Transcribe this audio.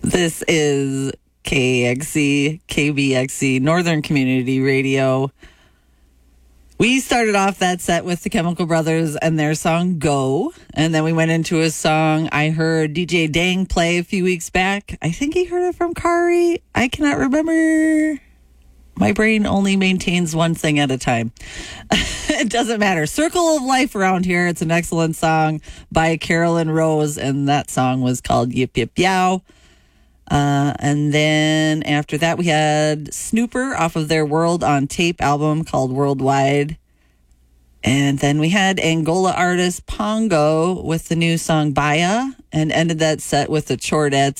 This is KXC, KBXC, Northern Community Radio. We started off that set with the Chemical Brothers and their song Go. And then we went into a song I heard DJ Dang play a few weeks back. I think he heard it from Kari. I cannot remember. My brain only maintains one thing at a time. It doesn't matter. Circle of Life around here. It's an excellent song by Carolyn Rose. And that song was called Yip Yip Yow. And then after that, we had Snooper off of their World on Tape album called Worldwide. And then we had Angola artist Pongo with the new song Baya, and ended that set with the Chordettes